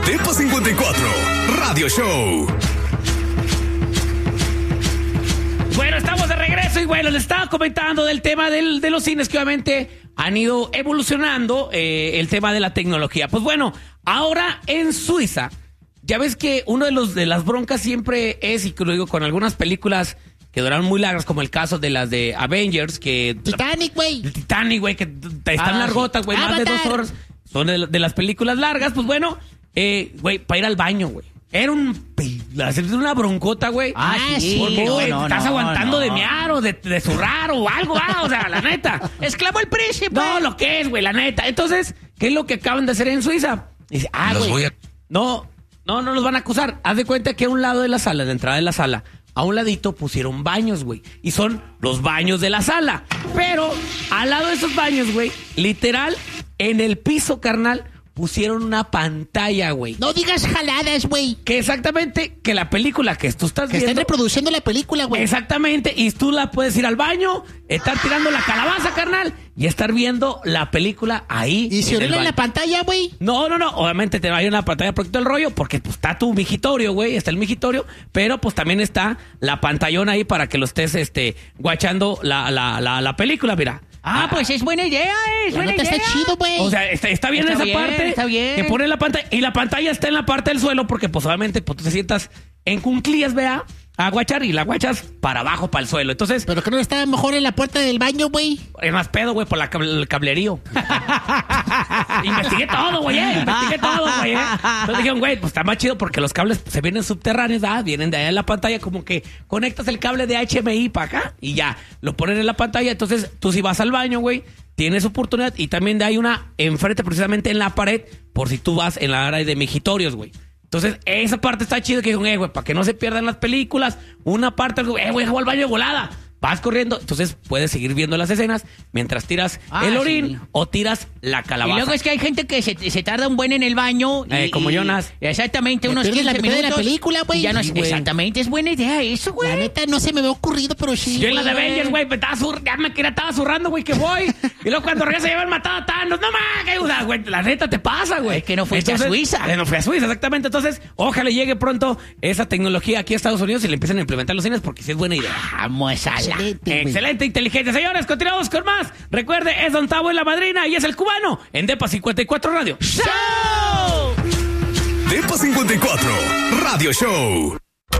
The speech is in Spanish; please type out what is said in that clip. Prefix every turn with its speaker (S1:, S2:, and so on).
S1: Depa 54 Radio Show.
S2: Bueno, estamos de regreso y bueno, les estaba comentando del tema de los cines que obviamente han ido evolucionando el tema de la tecnología. Pues bueno, ahora en Suiza, ya ves que uno de las broncas siempre es, y que lo digo con algunas películas que duraron muy largas, como el caso de las de Avengers, que...
S3: Titanic, güey.
S2: Titanic, güey, que están largotas, güey, más de 2 horas. Son de las películas largas, pues bueno, güey, para ir al baño, güey. Era una broncota, güey.
S3: Sí.
S2: Porque, estás aguantando de mear o de zurrar o algo, o sea, la neta.
S3: Exclamó el príncipe.
S2: No, lo que es, güey, la neta. Entonces, ¿qué es lo que acaban de hacer en Suiza? Dice, güey, no los van a acusar. Haz de cuenta que a un lado de la sala, de entrada de la sala, a un ladito pusieron baños, güey. Y son los baños de la sala. Pero al lado de esos baños, güey, literal, en el piso, carnal, pusieron una pantalla, güey.
S3: No digas jaladas, güey.
S2: Que exactamente, que la película que tú estás
S3: que
S2: viendo...
S3: están reproduciendo la película, güey.
S2: Exactamente, y tú la puedes ir al baño, estar tirando la calabaza, carnal, y estar viendo la película ahí.
S3: ¿Y se orina en la pantalla, güey?
S2: No. Obviamente te va a ir una pantalla por todo el rollo, porque pues, está tu migitorio, güey, está el migitorio, pero pues también está la pantallona ahí para que lo estés guachando la película, mira.
S3: Pues es buena idea, Está chido, güey.
S2: O sea, está bien esa parte.
S3: Está bien.
S2: Que pone la pantalla. Y la pantalla está en la parte del suelo porque, pues, obviamente, pues, tú te sientas en cunclillas, vea, a guachar y la guachas para abajo, para el suelo. Entonces...
S3: ¿Pero que no está mejor en la puerta del baño, güey?
S2: Es más pedo, güey, por el cablerío. Investigué todo, güey, Entonces dijeron, güey, pues está más chido porque los cables se vienen subterráneos, vienen de allá en la pantalla, como que conectas el cable de HMI para acá y ya, lo ponen en la pantalla. Entonces, tú si vas al baño, güey, tienes oportunidad y también hay una enfrente, precisamente en la pared, por si tú vas en la área de migitorios, güey. Entonces, esa parte está chido que dijeron, güey, para que no se pierdan las películas, una parte, güey, voy al baño de volada. Vas corriendo, entonces puedes seguir viendo las escenas mientras tiras el orín o tiras la calabaza.
S3: Y luego es que hay gente que se tarda un buen en el baño.
S2: Como Jonas.
S3: Exactamente, unos 15 minutos. De la película, güey. Ya no es, exactamente, es buena idea eso, güey. La neta no se me había ocurrido, pero sí.
S2: Yo en la de Avengers, güey, estaba zurrando, güey, que voy. Y luego cuando regresa ya habían matado a Thanos. No más, güey, la neta te pasa, güey.
S3: Es que no fuiste a Suiza.
S2: No fui a Suiza, exactamente. Entonces, ojalá llegue pronto esa tecnología aquí a Estados Unidos y le empiecen a implementar los cines porque sí es buena idea.
S3: Vamos a la...
S2: Excelente inteligencia. Señores, continuamos con más. Recuerde, es Don Tavo en la madrina y es el cubano en Depa 54 Radio Show.
S1: Depa 54 Radio Show.